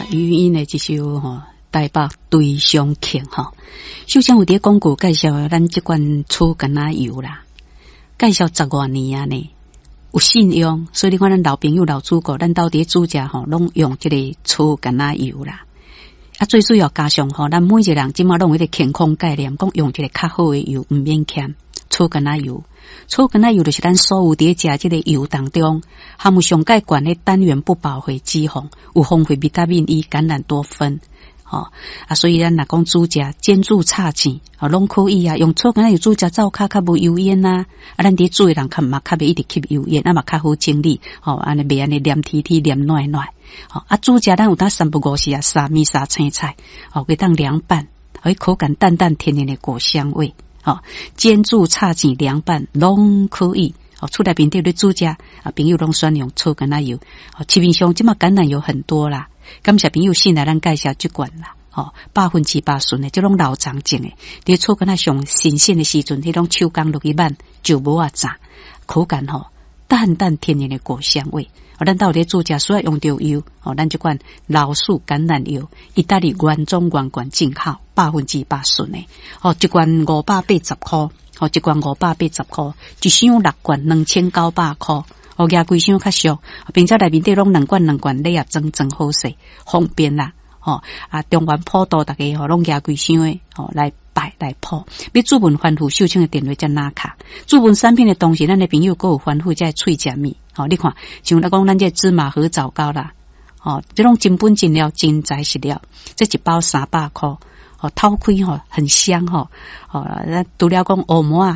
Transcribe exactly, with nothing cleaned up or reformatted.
余音的一首吼台北对上客吼，首先有伫广告介绍咱这款醋橄榄油啦，介绍十多年啊呢，有信用，所以你看咱老朋友老主顾，咱到底煮食吼，拢用这个醋橄榄油啦。啊，最主要加上吼，咱每一个人即马拢有一个健康概念，讲用这个较好的油，唔免欠醋橄榄油。醋橄榄油就是咱所有伫食这个油当中含有上介悬的单元不饱和脂肪，有丰富维他命 E、橄榄多酚。哦啊，所以咱若讲煮食煎煮炒糋，哦，拢可以啊。用醋橄榄油煮食灶骹较无油烟呐，啊，咱伫煮的人较毋捌较袂一直吸油烟，啊嘛较好整理，哦，安尼袂安尼黏贴贴黏软软，哦啊，煮食咱有当三不五时啊，沙米沙青菜，哦，会当凉拌，哦，口感淡淡甜甜的果香味，哦，煎煮炒糋凉拌拢可以。哦，厝内边对咧煮食啊，朋友拢选用醋橄榄油。哦，市面上即马橄榄油很多啦。感谢朋友信来咱介绍这款啦，哦，百分之百顺的，这种老长种的，你错跟它上新鲜的时阵，迄种手工落去拌就无啊炸，口感吼、哦、淡淡甜甜的果香味。哦，咱到底做食需要用到油，哦，咱这款老树橄榄油，意大利原装原罐进口，百分之百顺的。哦，一罐五百八十块，哦，一罐五百八十块，一箱六罐两千九百块。哦，价规箱较俗，并且内面底拢两罐两罐，你也真真好势，方便啦。哦啊，中原普渡大家吼拢价规箱诶，哦来摆来铺。要注文欢富秀清的电话才拿卡。注文产品的同时，咱的朋友阁有欢富在脆食米。哦，你看，像咱讲咱这芝麻和枣糕啦，哦，这种真本真料真材实料，这一包三百块。哦，掏开吼很香吼，哦，咱除了讲欧馍啊。